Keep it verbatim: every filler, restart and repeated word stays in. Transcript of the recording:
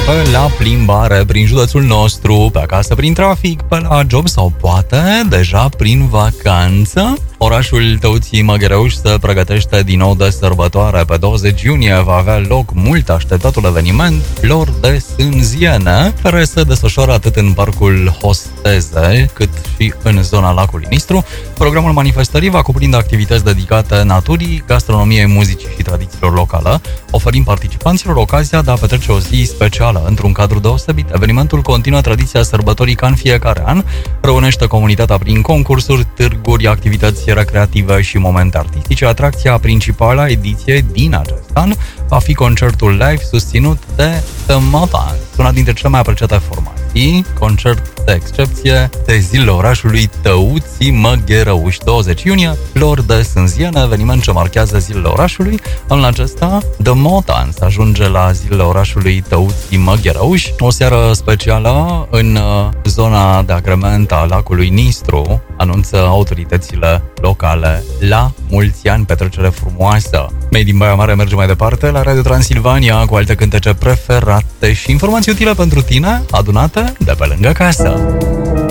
aproape la plimbare prin județul nostru, pe acasă prin trafic, pe la job sau poate deja prin vacanță. Orașul Tăuții Măghereuș se pregătește din nou de sărbătoare. Pe douăzeci iunie va avea loc mult așteptatul eveniment Flori de Sânziene, care se desfășoară atât în parcul Hosteze, cât și în zona lacului Nistru. Programul manifestării va cuprinde activități dedicate naturii, gastronomiei, muzicii și tradițiilor locale, oferind participanților ocazia de a petrece o zi specială într-un cadru deosebit. Evenimentul continuă tradiția sărbătorii ca în fiecare an, reunește comunitatea prin concursuri, târguri, activități recreative și momente artistice. Atracția principală a ediției din acest an va fi concertul live susținut de The Motans, una dintre cele mai apreciate formații, concert de excepție de zilele orașului Tăuții Măghereuș. douăzeci iunie, Flori de Sânziene, eveniment ce marchează zilele orașului. Anul acesta, The Motans ajunge la zilele orașului Tăuții Măghereuș, o seară specială în zona de agrement a lacului Nistru, anunță autoritățile locale. La mulți ani, petrecere frumoasă! Mei din Baia Mare merge mai departe la Radio Transilvania cu alte cântece preferate și informații utile pentru tine, adunate de pe lângă casă.